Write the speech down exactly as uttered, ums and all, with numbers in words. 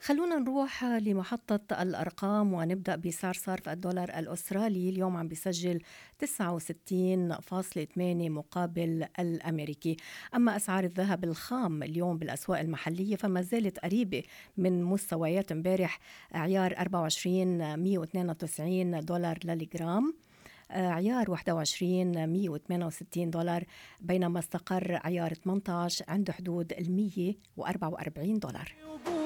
خلونا نروح لمحطة الأرقام ونبدأ بسعر صرف الدولار الأسترالي. اليوم عم بيسجل تسعة وستين فاصلة ثمانية مقابل الأمريكي. أما أسعار الذهب الخام اليوم بالأسواق المحلية فما زالت قريبة من مستويات امبارح، عيار أربعة وعشرين مية واثنين وتسعين دولار للجرام، آه، عيار واحد وعشرين مية وثمانية وستين دولار، بينما استقر عيار ثمانية عشر عند حدود ال مية وأربعة وأربعين دولار.